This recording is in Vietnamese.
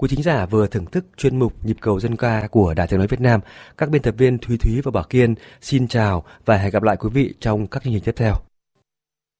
Quý thính giả vừa thưởng thức chuyên mục Nhịp cầu dân ca của Đài Tiếng nói Việt Nam. Các biên tập viên Thúy và Bảo Kiên xin chào và hẹn gặp lại quý vị trong các chương trình tiếp theo.